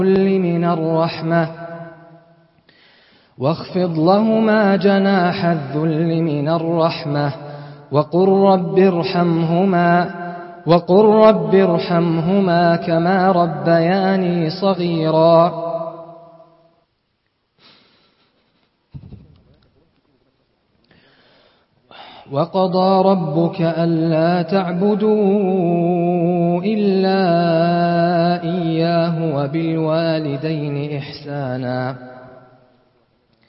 من الرحمة واخفض لهما جناح الذل من الرحمة وقل رب ارحمهما كما ربياني صغيرا. وقضى ربك ألا تعبدوا إلا إياه وبالوالدين إحسانا